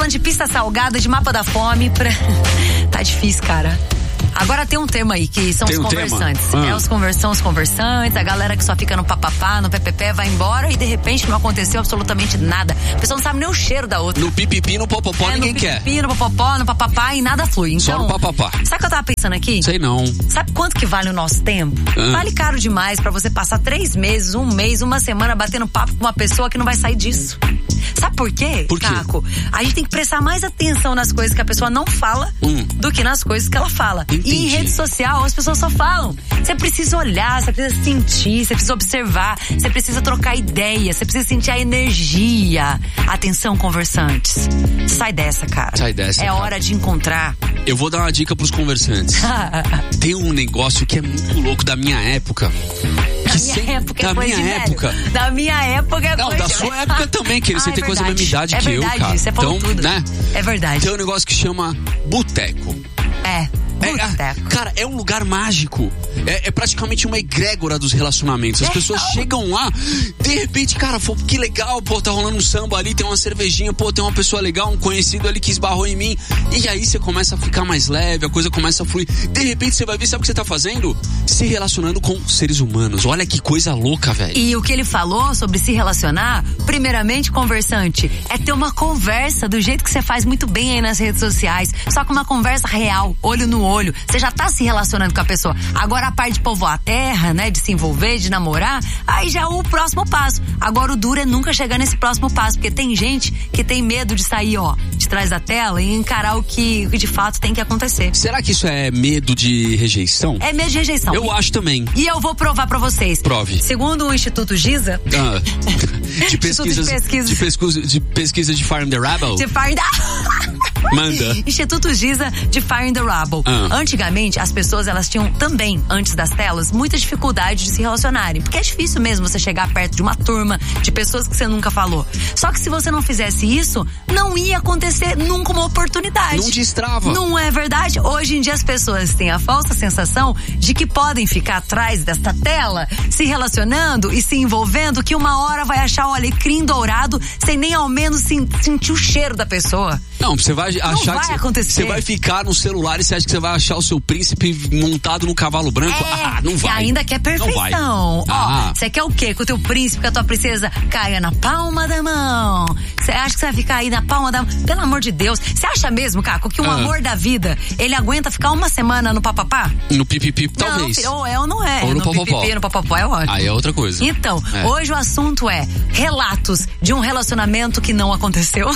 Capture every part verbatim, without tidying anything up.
falando de pista salgada, de mapa da fome. Pra... Tá difícil, cara. Agora tem um tema aí, que são tem os um conversantes. Ah. É, os conversão, os conversantes, a galera que só fica no papapá, no ppp, vai embora e de repente não aconteceu absolutamente nada. A pessoa não sabe nem o cheiro da outra. No pipipi, no popopó, é, ninguém no quer. No pipipi, no popopó, no papapá e nada flui. Então, só no papapá. Sabe o que eu tava pensando aqui? Sei não. Sabe quanto que vale o nosso tempo? Ah. Vale caro demais pra você passar três meses, um mês, uma semana batendo papo com uma pessoa que não vai sair disso. Sabe por quê, por quê? Caco? A gente tem que prestar mais atenção nas coisas que a pessoa não fala hum. do que nas coisas que ela fala. Entendi. E em rede social as pessoas só falam. Você precisa olhar, você precisa sentir, você precisa observar, você precisa trocar ideia, você precisa sentir a energia. Atenção, conversantes. Sai dessa, cara. Sai dessa, É cara. hora de encontrar. Eu vou dar uma dica pros conversantes. Tem um negócio que é muito louco da minha época. Da minha sem... época Da minha de época. Velho. Da minha época é Não, coisa da sua época também, que você ah, tem é quase a mesma idade é que verdade, eu, cara. Você falou então, tudo. né? É verdade. Tem um negócio que chama boteco. É. É, cara, é um lugar mágico. É, é praticamente uma egrégora dos relacionamentos. As é, pessoas não. chegam lá, de repente, cara, pô, que legal, pô, tá rolando um samba ali, tem uma cervejinha, pô, tem uma pessoa legal, um conhecido ali que esbarrou em mim. E aí você começa a ficar mais leve, a coisa começa a fluir. De repente você vai ver, sabe o que você tá fazendo? Se relacionando com seres humanos. Olha que coisa louca, velho. E o que ele falou sobre se relacionar, primeiramente, conversante, é ter uma conversa do jeito que você faz muito bem aí nas redes sociais. Só que uma conversa real, olho no olho. Você já tá se relacionando com a pessoa. Agora a parte de povoar a terra, né? De se envolver, de namorar, aí já é o próximo passo. Agora o duro é nunca chegar nesse próximo passo, porque tem gente que tem medo de sair, ó, de trás da tela e encarar o que, o que de fato tem que acontecer. Será que isso é medo de rejeição? É medo de rejeição. Eu acho também. E eu vou provar pra vocês. Prove. Segundo o Instituto Giza... Ah, de, pesquisas, de, pesquisa. de, pesquisa, de pesquisa de Fire in the Rebel? De Fire in the... Manda. Instituto Giza de Fire in the Rebel. Ah. Antigamente, as pessoas, elas tinham também, antes das telas, muita dificuldade de se relacionarem. Porque é difícil mesmo você chegar perto de uma turma, de pessoas que você nunca falou. Só que se você não fizesse isso, não ia acontecer nunca uma oportunidade. Não destrava. Não é verdade? Hoje em dia as pessoas têm a falsa sensação de que podem ficar atrás desta tela, se relacionando e se envolvendo, que uma hora vai achar o alecrim dourado sem nem ao menos sim, sentir o cheiro da pessoa. Não, você vai achar não vai que acontecer. Você vai ficar no celular e você acha que você vai achar o seu príncipe montado no cavalo branco? É, ah, não vai. E ainda quer perfeição. Ó, você ah. quer o quê? Que o teu príncipe, que a tua princesa caia na palma da mão. Você acha que você vai ficar aí na palma da mão? Pelo amor de Deus. Você acha mesmo, Caco, que um ah. amor da vida, ele aguenta ficar uma semana no papapá? No pipipi, talvez. Não, ou é ou não é. Ou no, no popopó. pipipi, no popopó é ótimo. Aí é outra coisa. Então, é. hoje o assunto é relatos de um relacionamento que não aconteceu.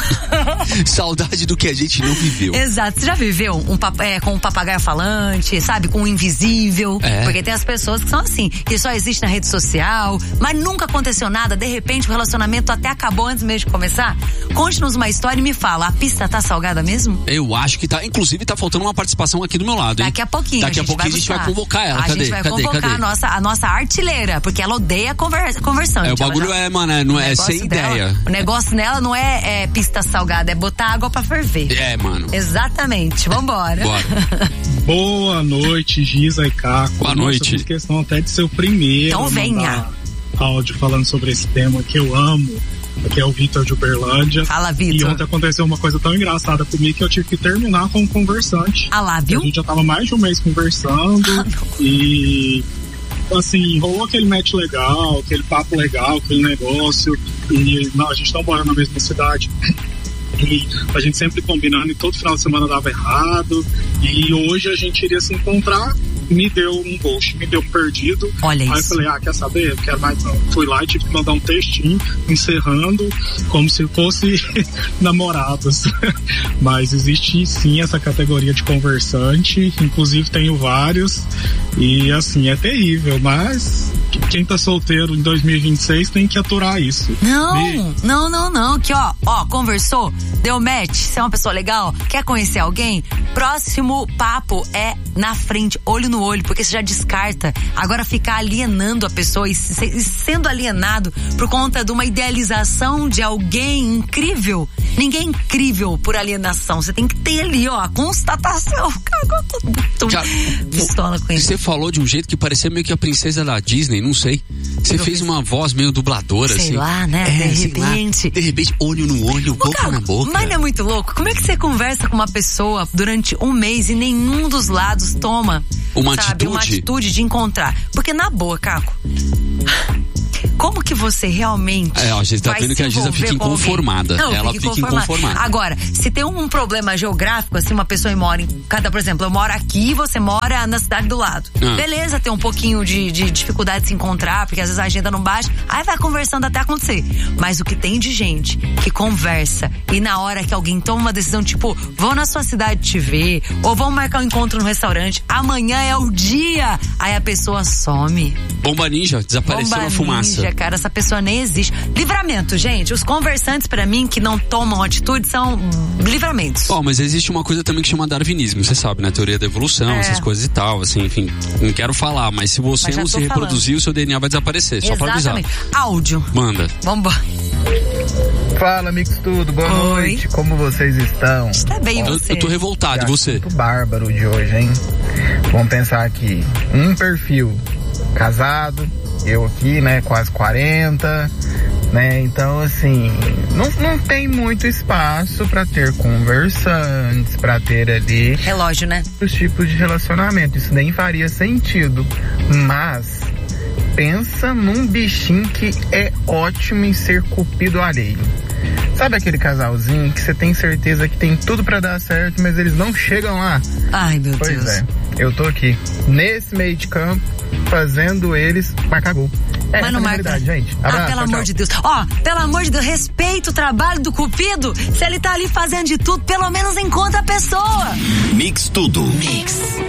Saudade do que a gente não viveu. Exato. Você já viveu um pap- é, com um papagaio falante, sabe? Com um invisível. É. Porque tem as pessoas que são assim, que só existe na rede social, mas nunca aconteceu nada. De repente o relacionamento até acabou antes mesmo de começar. Conte-nos uma história e me fala, a pista tá salgada mesmo? Eu acho que tá. Inclusive tá faltando uma participação aqui do meu lado, hein? Daqui a pouquinho. Daqui a, a pouquinho a gente vai convocar ela. A cadê? gente vai cadê? convocar cadê? A, nossa, a nossa artilheira, porque ela odeia conversa, conversante. É, o bagulho já... é, mano, é, não é sem dela, ideia. O negócio nela não é, é pista salgada, é botar água pra ferver. É, mano. Exatamente. Vambora. Bora. Boa noite, Giza e Caco. Boa Nossa, noite. Eu fiz questão até de ser o primeiro. Então venha. Áudio falando sobre esse tema que eu amo. Aqui é o Vitor de Uberlândia. Fala, Vitor. E ontem aconteceu uma coisa tão engraçada comigo que eu tive que terminar com um conversante. Ah lá, viu? A gente já tava mais de um mês conversando. Ah, e assim, rolou aquele match legal, aquele papo legal, aquele negócio. E não, a gente não mora na mesma cidade. E a gente sempre combinando e todo final de semana dava errado. E hoje a gente iria se encontrar. Me deu um ghost, me deu um perdido. Olha Aí isso. eu falei, ah, quer saber? Eu quero mais não. Fui lá e tive que mandar um textinho encerrando como se fosse namorados. Mas existe sim essa categoria de conversante, inclusive tenho vários. E assim, é terrível, mas quem tá solteiro em dois mil e vinte e seis tem que aturar isso. Não, e... não, não, não. Que ó, ó, conversou, deu match, você é uma pessoa legal, quer conhecer alguém? Próximo papo é na frente, olho no olho, porque você já descarta. Agora ficar alienando a pessoa e, se, e sendo alienado por conta de uma idealização de alguém incrível, Ninguém é incrível por alienação. Você tem que ter ali, ó, a constatação. Cara, tô Cara, pistola com isso. Você falou de um jeito que parecia meio que a princesa da Disney, não sei. Você fez fiz... uma voz meio dubladora, sei assim. lá, né? É, de repente. Lá, de repente, olho no olho, boca cara, na boca. Mas não é muito louco? Como é que você conversa com uma pessoa durante um mês e nenhum dos lados toma uma sabe, atitude? Uma atitude de encontrar? Porque na boa, Caco, como que você realmente é, ó, a gente tá vai vendo que a Giza fica inconformada. Não, ela fica inconformada. inconformada. Agora, se tem um problema geográfico, assim, uma pessoa mora em cada, por exemplo, eu moro aqui e você mora na cidade do lado. Ah. Beleza, tem um pouquinho de, de dificuldade de se encontrar, porque às vezes a agenda não bate, aí vai conversando até acontecer. Mas o que tem de gente que conversa e na hora que alguém toma uma decisão, tipo, vou na sua cidade te ver, ou vamos marcar um encontro no restaurante, amanhã é o dia, aí a pessoa some. Bomba ninja, desapareceu Bomba na fumaça. Ninja, cara, essa pessoa nem existe. Livramento, gente. Os conversantes, pra mim, que não tomam atitude, são livramentos. Ó, oh, mas existe uma coisa também que chama darwinismo, você sabe, né? Teoria da evolução, é. essas coisas e tal, assim, enfim. Não quero falar, mas se você mas não se falando. reproduzir, o seu D N A vai desaparecer. Só pra avisar. Áudio. Manda. Vambora. Fala, amigos, tudo? Boa Oi. noite. Como vocês estão? Está bem, eu, você? Eu tô revoltado, e você? Muito bárbaro de hoje, hein? Vamos pensar aqui. Um perfil casado, eu aqui, né, quase quarenta, né, então assim, não, não tem muito espaço pra ter conversantes, pra ter ali... relógio, né? Os tipos de relacionamento, isso nem faria sentido, mas pensa num bichinho que é ótimo em ser cupido alheio. Sabe aquele casalzinho que você tem certeza que tem tudo pra dar certo, mas eles não chegam lá? Ai, meu pois Deus. Pois é, eu tô aqui, nesse meio de campo, fazendo eles marcar gol. É, mas não marca, gente. Abraço, ah, pelo tchau, amor tchau. de Deus. Ó, pelo amor de Deus, respeita o trabalho do Cupido. Se ele tá ali fazendo de tudo, pelo menos encontra a pessoa. Mix tudo. Mix.